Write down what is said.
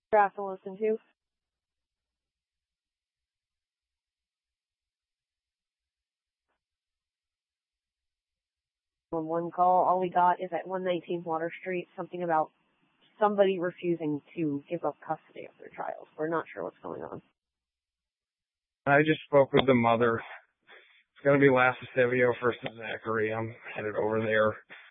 have to listen to. On one call, all we got is at 119 Water Street, something about somebody refusing to give up custody of their child. We're not sure what's going on. I just spoke with the mother. It's going to be Las Vestavio versus Zachary. I'm headed over there.